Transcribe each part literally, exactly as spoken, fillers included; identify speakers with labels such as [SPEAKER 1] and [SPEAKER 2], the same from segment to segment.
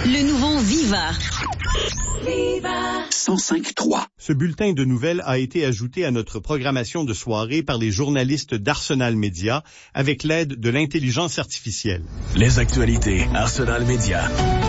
[SPEAKER 1] Le nouveau Viva.
[SPEAKER 2] Viva cent cinq trois.
[SPEAKER 3] Ce bulletin de nouvelles a été ajouté à notre programmation de soirée par les journalistes d'Arsenal Média avec l'aide de l'intelligence artificielle.
[SPEAKER 2] Les actualités Arsenal Média.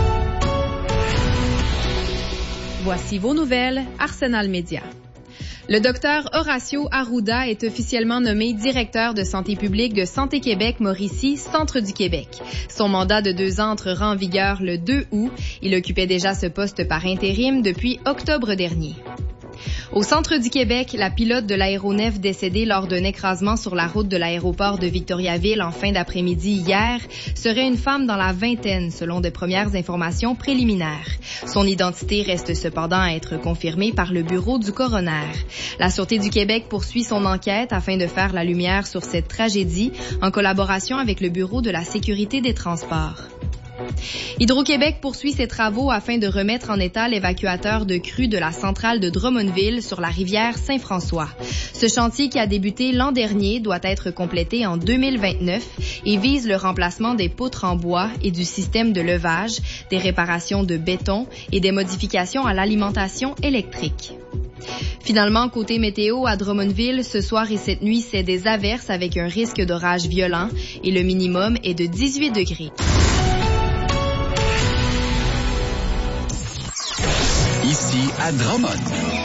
[SPEAKER 4] Voici vos nouvelles Arsenal Média. Le docteur Horacio Arruda est officiellement nommé directeur de santé publique de Santé Québec Mauricie, Centre du Québec. Son mandat de deux ans entrera en vigueur le deux août. Il occupait déjà ce poste par intérim depuis octobre dernier. Au centre du Québec, la pilote de l'aéronef décédée lors d'un écrasement sur la route de l'aéroport de Victoriaville en fin d'après-midi hier serait une femme dans la vingtaine, selon de premières informations préliminaires. Son identité reste cependant à être confirmée par le bureau du coroner. La Sûreté du Québec poursuit son enquête afin de faire la lumière sur cette tragédie en collaboration avec le bureau de la sécurité des transports. Hydro-Québec poursuit ses travaux afin de remettre en état l'évacuateur de crues de la centrale de Drummondville sur la rivière Saint-François. Ce chantier qui a débuté l'an dernier doit être complété en deux mille vingt-neuf et vise le remplacement des poutres en bois et du système de levage, des réparations de béton et des modifications à l'alimentation électrique. Finalement, côté météo, à Drummondville, ce soir et cette nuit, c'est des averses avec un risque d'orage violent et le minimum est de dix-huit degrés.
[SPEAKER 2] Ici à Drummond.